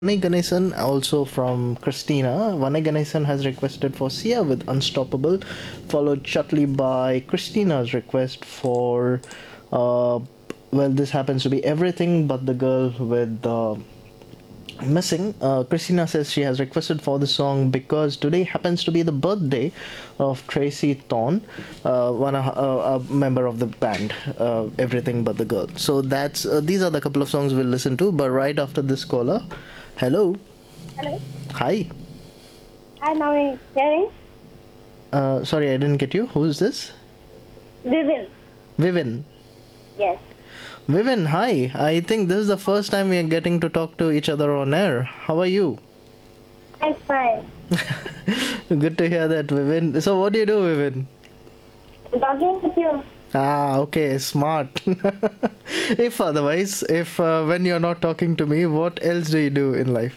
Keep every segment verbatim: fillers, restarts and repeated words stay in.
Vani Ganesan, also from Christina. Vani Ganesan has requested for Sia with Unstoppable, followed shortly by Christina's request for, uh, well, this happens to be Everything But the Girl with uh, Missing. Uh, Christina says she has requested for the song because today happens to be the birthday of Tracy Thorn, uh, one uh, a member of the band uh, Everything But the Girl. So that's uh, these are the couple of songs we'll listen to. But right after this caller, hello, Hello. hi. Hi, Mami. Hearing? Uh, sorry, I didn't get you. Who's this? Vivin. Vivin. Yes. Vivin, hi. I think this is the first time we are getting to talk to each other on air. How are you? I'm fine. Good to hear that, Vivin. So, what do you do, Vivin? I'm talking with you. Ah, okay, smart. If otherwise, if uh, when you're not talking to me, what else do you do in life?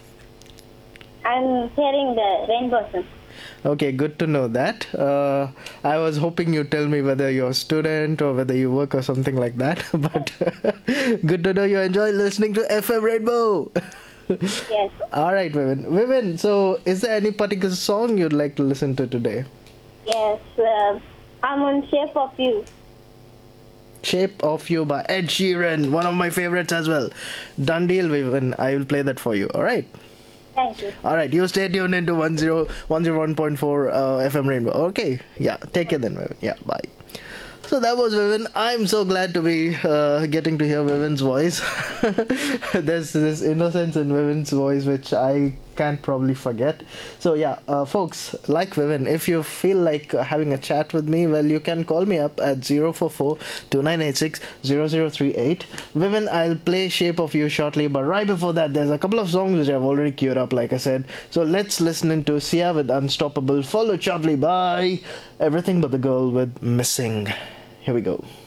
I'm hearing the rainbow song. Okay, good to know that. Uh, I was hoping you'd tell me whether you're a student or whether you work or something like that. But good to know you enjoy listening to F M Rainbow. Yes. All right, Vivin. Vivin, so is there any particular song you'd like to listen to today? Yes. Uh, I'm on Shape of You. Shape of You by Ed Sheeran, one of my favorites as well. Done deal, Vivin. I will play that for you. All right. Thank you. All right. You stay tuned into one zero one zero one point four uh, F M Rainbow. Okay. Yeah. Take care then, Vivin. Yeah. Bye. So that was Vivin. I'm so glad to be uh, getting to hear Vivin's voice. There's this innocence in Vivin's voice which I can't probably forget. So yeah, uh, folks, like Vivin, if you feel like having a chat with me, well, you can call me up at zero four four two nine eight six zero zero three eight. Vivin, I'll play Shape of You shortly, but right before that, there's a couple of songs which I've already queued up, like I said. So let's listen into Sia with Unstoppable, followed shortly by Everything But the Girl with Missing. Here we go.